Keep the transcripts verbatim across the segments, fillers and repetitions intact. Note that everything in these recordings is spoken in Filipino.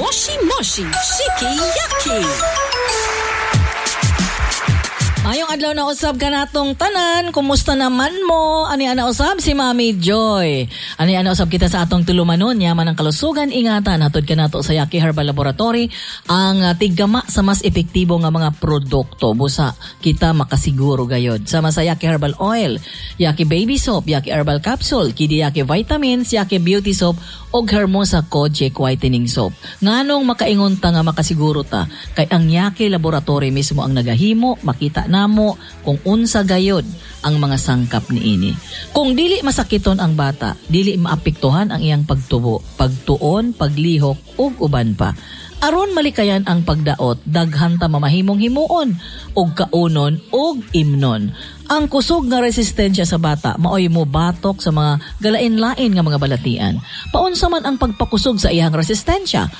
Moshi Moshi Shiki Yaki. Mayong adlaw na usab ka natong tanan, kumusta naman mo? Ani ana usab si Mami Joy. Ani ana usab kita sa atong tulumanon yaman ang kalusugan, ingatan hatod ka nato sa Yaki Herbal Laboratory ang uh, tiggama sa mas epektibo nga mga produkto busa kita makasiguro gayod. Sama sa Yaki Herbal Oil, Yaki Baby Soap, Yaki Herbal Capsule, Kidi Yaki Vitamins, Yaki Beauty Soap og Hermosa Kojic Whitening Soap. Nganong makaingon ta nga makasiguro ta kay ang Yaki Laboratory mismo ang nagahimo, makita namo kung unsa gayod ang mga sangkap niini. Kung dili masakiton ang bata, dili maapektuhan ang iyang pagtubo, pagtuon, paglihok ug uban pa. Aron malikayan ang pagdaot, daghan ta mamahimong himuon og kaunon og imnon. Ang kusog nga resistensya sa bata maoy mo batok sa mga galain-lain nga mga balatian. Paunsa man ang pagpakusog sa iyang resistensya?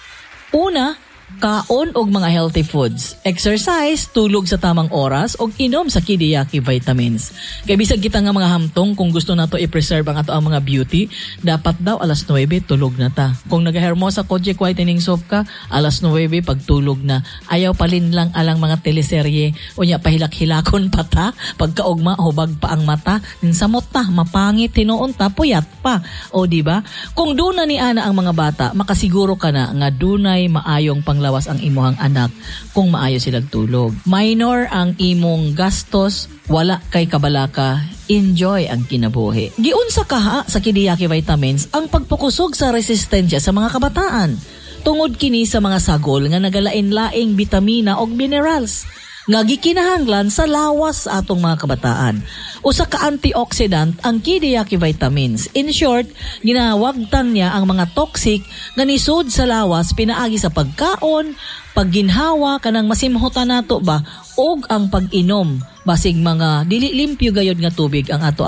Una, kaon og mga healthy foods, exercise, tulog sa tamang oras og inom sa Kidi Yaki vitamins. Kay bisag kita nga mga hamtong kung gusto nato i-preserve ang ato ang mga beauty, dapat daw alas nuwebe tulog na ta. Kung nag-Hermosa Kojic Whitening Soap ka, alas nuwebe pagtulog na. Ayaw palin lang alang mga teleserye unya pahilak-hilakon pa ta, pagkaugma hubag pa ang mata, ninsamot ta, mapangit tinuon ta, puyat pa. O di ba? Kung duna ni ana ang mga bata, makasiguro ka na nga dunay maayong pang lawas ang imuhang anak kung maayo silang tulog. Minor ang imong gastos, wala kay kabalaka, enjoy ang kinabuhi. Giunsa kaha sa Kidi Yaki Vitamins ang pagpukusog sa resistensya sa mga kabataan. Tungod kini sa mga sagol nga nagalain-laing bitamina og minerals nga gikinahanglan sa lawas sa atong mga kabataan. Usa ka antioxidant ang Kidi Yaki Vitamins. In short, ginawagtan niya ang mga toxic nga nisud sa lawas pinaagi sa pagkaon, pagginhawa kanang masimhutan nato ba og ang pag-inom basig mga dili limpyo gayod nga tubig ang ato